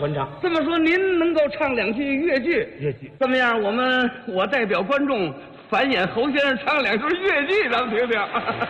欢唱。 这么说，您能够唱2句越剧？ 越剧这么样，我代表观众反演侯先生唱2句越剧，咱们听听。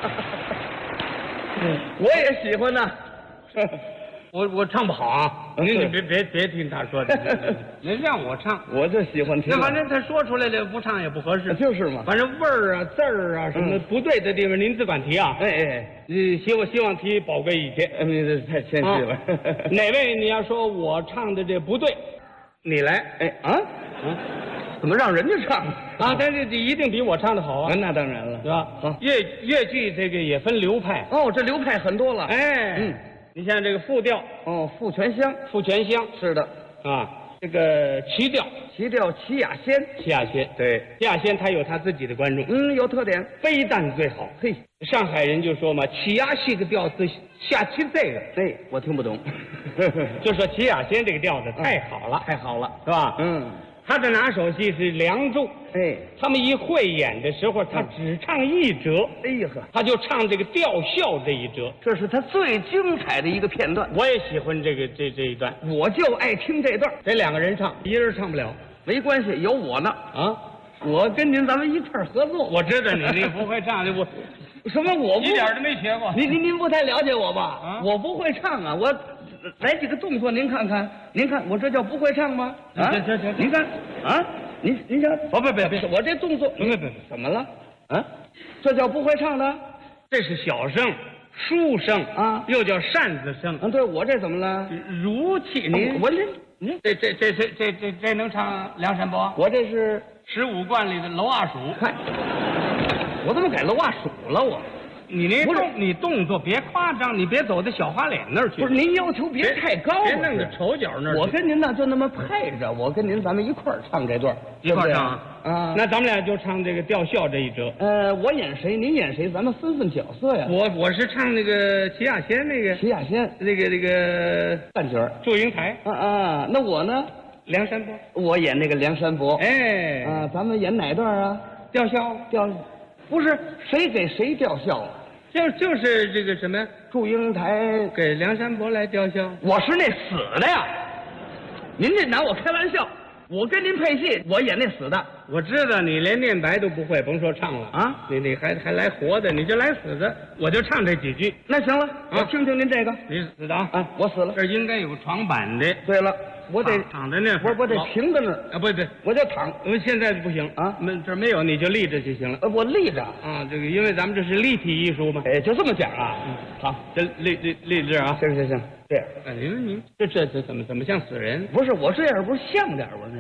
我也喜欢呐。 我唱不好啊，您别听他说的，您让我唱， 我就喜欢听。 那反正他说出来了，不唱也不合适。 就是嘛， 反正味儿啊、字儿啊什么不对的地方，您只管提啊。希望提宝贵意见。 这太谦虚了。 哪位你要说我唱的这不对，你来。 怎么让人家唱啊？但是一定比我唱的好啊。 那当然了， 对吧？好，越剧这个也分流派。 这流派很多了。 你像这个复调， 傅全香，是的啊，这个齐调， 齐雅仙， 对，齐雅仙他有他自己的观众， 有特点， 非但最好。 嘿， 上海人就说嘛，齐雅戏个调子下棋这个， 我听不懂， 就说齐雅仙这个调子太好了，是吧？他的拿手戏是《梁祝》，他们一汇演的时候，他只唱一折，他就唱这个吊孝这一折， 这是他最精彩的一个片段。 我也喜欢这一段， 我就爱听这段。 这2个人唱，一人唱不了， 没关系，有我呢啊！我跟您咱们一块儿合作。 我知道你不会唱的， 什么我一点都没学过。 您不太了解我吧？我不会唱啊，我。来几个动作，您看看，我这叫不会唱吗？ 行， 您看啊，您瞧，别，我这动作， 别， 怎么了？这叫不会唱的？ 这是小声、书声啊，又叫扇子声。 对，我这怎么了？ 如气。您这能唱梁山伯？ 我这是 15贯里的娄二鼠。 嗨，我怎么改娄二鼠了我？ 你动作别夸张，你别走到小花脸那儿去。 不是您要求别太高， 别弄到丑角那儿。 我跟您呢就那么配着，我跟您咱们一块儿唱这段， 一块儿唱啊。 那咱们俩就唱这个吊孝这一折。 我演谁，您演谁，咱们分角色呀。 我是唱那个齐雅仙那个。 齐雅仙那个半角祝英台。 那我呢？ 梁山伯。 我演那个梁山伯。咱们演哪段啊？ 吊孝。 不是谁给谁吊孝啊？ 就是这个什么祝英台给梁山伯来吊孝， 我是那死的呀！您这拿我开玩笑，我跟您配戏，我演那死的。 我知道你连念白都不会，甭说唱了啊！你还来活的，你就来死的，我就唱这几句。 那行了，我听听您这个。 你死的啊！ 我死了。 这应该有床板的。 对了。我得躺在那， 我得平在那儿啊！不对， 我就躺。 现在不行啊，这没有，你就立着就行了。 我立着啊，这个因为咱们这是立体艺术嘛。 就这么讲啊。 好，这立着啊。 行，这样。 您这怎么像死人？ 不是，我这样不是像点我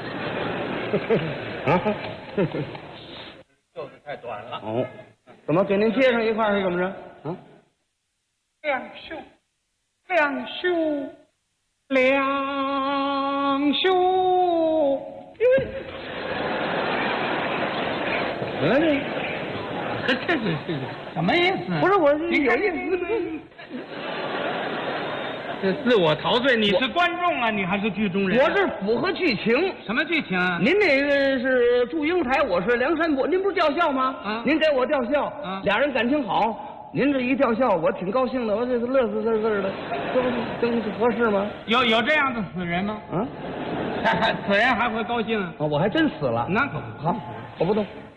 这。啊， 袖子太短了。 怎么给您接上一块是怎么着？啊， 两袖。 怎么了这是什么意思？ 不是我有意思。 这自我陶醉，你是观众啊，你还是剧中人？ 我是符合剧情。 什么剧情啊？ 您那个是祝英台，我是梁山伯，您不是吊孝吗？您给我吊孝，俩人感情好。您这一吊孝，我挺高兴的，我这是乐滋滋的，这不正合适吗？ 有这样的死人吗？死人还会高兴啊？ 我还真死了。 那可不好，我不动。